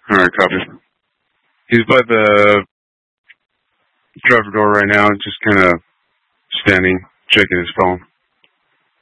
All right, copy. He's by the driver door right now, just kind of standing, checking his phone.